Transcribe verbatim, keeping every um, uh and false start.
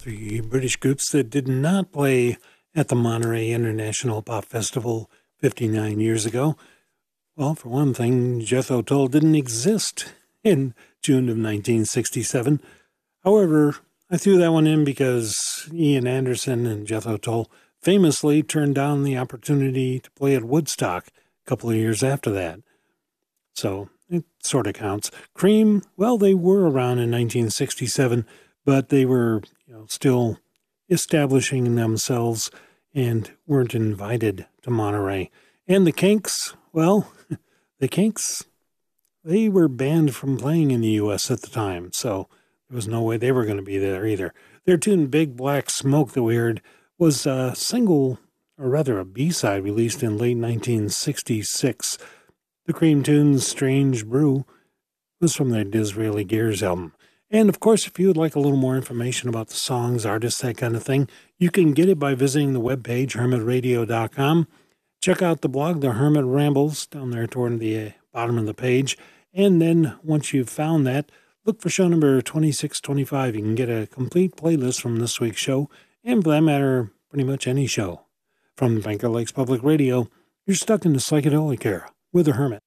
three British groups that did not play at the Monterey International Pop Festival fifty-nine years ago. Well, for one thing, Jethro Tull didn't exist in June of nineteen sixty-seven. However, I threw that one in because Ian Anderson and Jethro Tull famously turned down the opportunity to play at Woodstock a couple of years after that. So it sort of counts. Cream, well, they were around in nineteen sixty-seven, but they were, you know, still establishing themselves and weren't invited to Monterey. And the Kinks, well, the Kinks, they were banned from playing in the U S at the time, so there was no way they were going to be there either. Their tune Big Black Smoke that we heard was a single, or rather a B-side, released in late nineteen sixty-six. The Cream tune's Strange Brew was from their Disraeli Gears album. And, of course, if you would like a little more information about the songs, artists, that kind of thing, you can get it by visiting the webpage, hermit radio dot com. Check out the blog, The Hermit Rambles, down there toward the bottom of the page. And then, once you've found that, look for show number twenty-six twenty-five. You can get a complete playlist from this week's show, and for that matter, pretty much any show. From Banker Lakes Public Radio, you're stuck in the psychedelic era with The Hermit.